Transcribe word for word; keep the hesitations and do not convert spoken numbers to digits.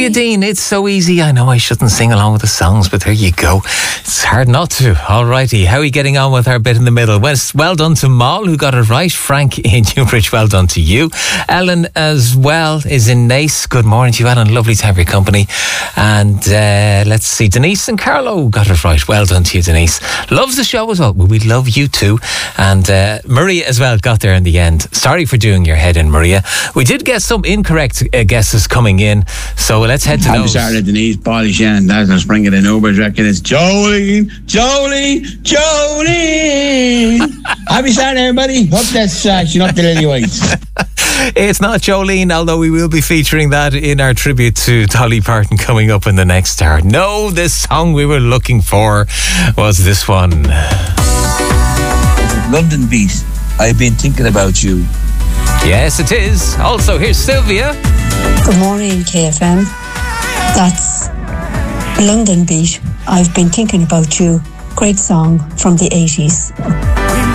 you, Dean. It's so easy. I know I shouldn't sing along with the songs, but there you go. It's hard not to. All righty. How are you getting on with our bit in the middle? Well, well done to Moll, who got it right. Frank in Newbridge, well done to you. Ellen as well is in Nace. Good morning to you, Ellen. Lovely to have your company. And uh, let's see, Denise and Carlo got it right. Well done to you, Denise. Loves the show as well. Well, we love you too. And uh, Maria as well got there in the end. Sorry for doing your head in, Maria. We did get some incorrect uh, guesses coming in, so let's head to I'm those. sorry, Denise, Paulie, Shannon, that's bring it in Uber's reckon it's Jolene, Jolene, Jolene. Happy Saturday, everybody. Hope that's uh, she's up to Lily Whites. It's not Jolene, although we will be featuring that in our tribute to Dolly Parton coming up in the next hour. No, this song we were looking for was this one. London Beat, I've been thinking about you. Yes, it is. Also, here's Sylvia. Good morning, K F M. That's London Beat, I've been thinking about you. Great song from the eighties.